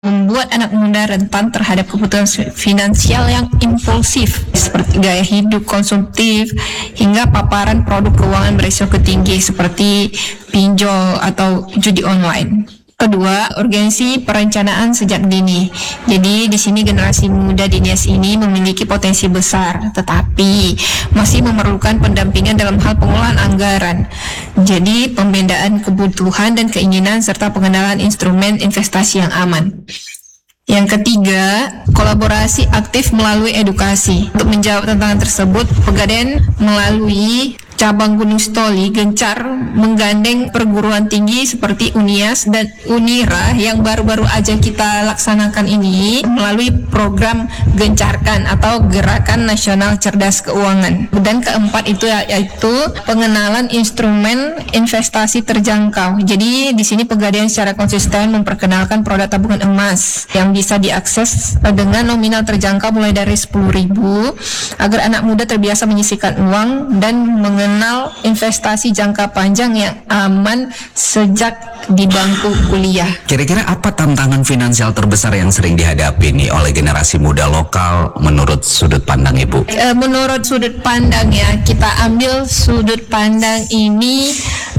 membuat anak muda rentan terhadap kebutuhan finansial yang impulsif seperti gaya hidup konsumtif hingga paparan produk keuangan berisiko tinggi seperti pinjol atau judi online. Kedua, urgensi perencanaan sejak dini. Jadi di sini generasi muda di NIAS ini memiliki potensi besar, tetapi masih memerlukan pendampingan dalam hal pengolahan anggaran. Jadi pembedaan kebutuhan dan keinginan serta pengenalan instrumen investasi yang aman. Yang ketiga, kolaborasi aktif melalui edukasi. Untuk menjawab tantangan tersebut, Pegadaian melalui cabang Gunung Sitoli gencar menggandeng perguruan tinggi seperti UNIAS dan UNIRA yang baru-baru aja kita laksanakan ini melalui program Gencarkan atau Gerakan Nasional Cerdas Keuangan. Dan keempat itu yaitu pengenalan instrumen investasi terjangkau. Jadi di sini Pegadaian secara konsisten memperkenalkan produk tabungan emas yang bisa diakses dengan nominal terjangkau mulai dari 10.000 agar anak muda terbiasa menyisihkan uang dan mengenal investasi jangka panjang yang aman sejak di bangku kuliah. Kira-kira apa tantangan finansial terbesar yang sering dihadapi nih oleh generasi muda lokal menurut sudut pandang Ibu? Menurut sudut pandang ya, kita ambil sudut pandang ini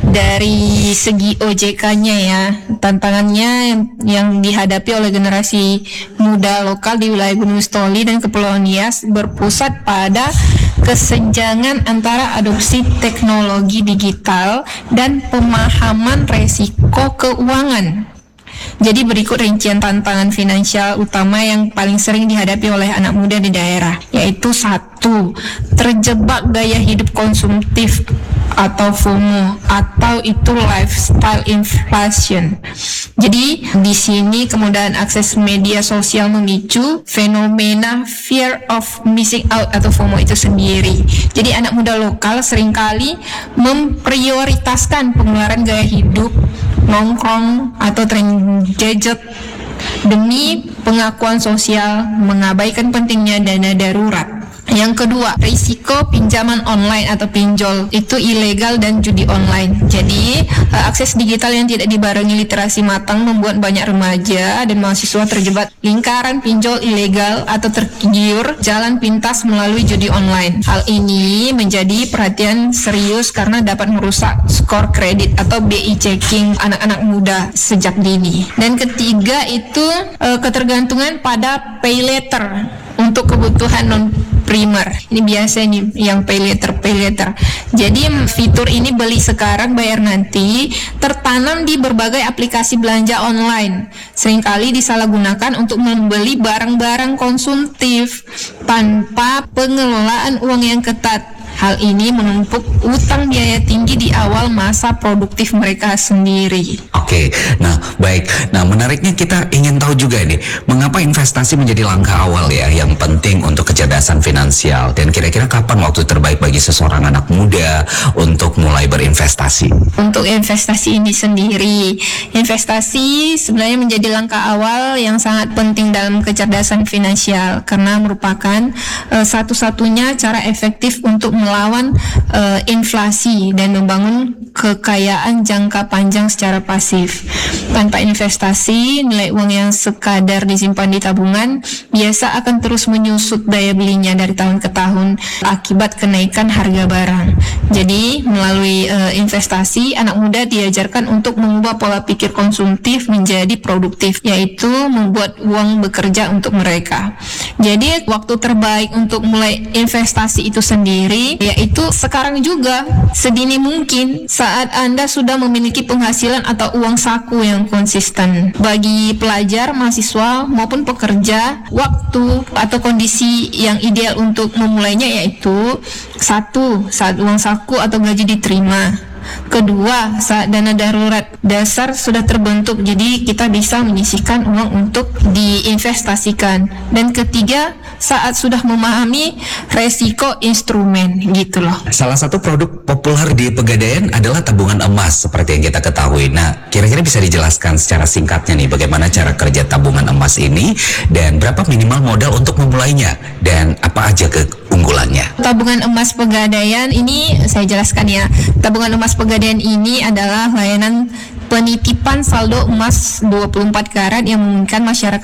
dari segi OJK-nya ya. Tantangannya yang dihadapi oleh generasi muda lokal di wilayah Gunung Sitoli dan Kepulauan Nias berpusat pada kesenjangan antara adopsi teknologi digital dan pemahaman resiko keuangan. Jadi berikut rincian tantangan finansial utama yang paling sering dihadapi oleh anak muda di daerah, yaitu 1. Terjebak gaya hidup konsumtif atau FOMO atau itu lifestyle inflation. Jadi di sini kemudahan akses media sosial memicu fenomena fear of missing out atau FOMO itu sendiri. Jadi anak muda lokal seringkali memprioritaskan pengeluaran gaya hidup, nongkrong atau tren gadget demi pengakuan sosial, mengabaikan pentingnya dana darurat. Yang kedua, risiko pinjaman online atau pinjol itu ilegal dan judi online. Jadi akses digital yang tidak dibarengi literasi matang membuat banyak remaja dan mahasiswa terjebak lingkaran pinjol ilegal atau tergiur jalan pintas melalui judi online. Hal ini menjadi perhatian serius karena dapat merusak skor kredit atau BI checking anak-anak muda sejak dini. Dan ketiga itu ketergantungan pada pay later untuk kebutuhan non primer. Ini biasa nih yang pay later. Jadi fitur ini beli sekarang bayar nanti tertanam di berbagai aplikasi belanja online. Seringkali disalahgunakan untuk membeli barang-barang konsumtif tanpa pengelolaan uang yang ketat. Hal ini menumpuk utang biaya tinggi di awal masa produktif mereka sendiri. Oke, nah baik. Nah menariknya kita ingin tahu juga nih, mengapa investasi menjadi langkah awal ya yang penting untuk kecerdasan finansial, dan kira-kira kapan waktu terbaik bagi seseorang anak muda untuk mulai berinvestasi? Untuk investasi ini sendiri, investasi sebenarnya menjadi langkah awal yang sangat penting dalam kecerdasan finansial karena merupakan satu-satunya cara efektif untuk melawan inflasi dan membangun kekayaan jangka panjang secara pasif. Tanpa investasi, nilai uang yang sekadar disimpan di tabungan biasa akan terus menyusut daya belinya dari tahun ke tahun akibat kenaikan harga barang. Jadi, melalui investasi, anak muda diajarkan untuk mengubah pola pikir konsumtif menjadi produktif, yaitu membuat uang bekerja untuk mereka. Jadi, waktu terbaik untuk mulai investasi itu sendiri yaitu sekarang juga, sedini mungkin saat Anda sudah memiliki penghasilan atau uang saku yang konsisten. Bagi pelajar, mahasiswa maupun pekerja, waktu atau kondisi yang ideal untuk memulainya yaitu 1. Saat uang saku atau gaji diterima. Kedua, saat dana darurat dasar sudah terbentuk, jadi kita bisa menyisihkan uang untuk diinvestasikan. Dan ketiga, saat sudah memahami resiko instrumen, gitu loh. Salah satu produk populer di Pegadaian adalah tabungan emas seperti yang kita ketahui. Nah, kira-kira bisa dijelaskan secara singkatnya nih bagaimana cara kerja tabungan emas ini dan berapa minimal modal untuk memulainya dan apa aja keunggulannya? Tabungan emas Pegadaian ini saya jelaskan ya. Tabungan emas Pegadaian ini adalah layanan penitipan saldo emas 24 karat yang memungkinkan masyarakat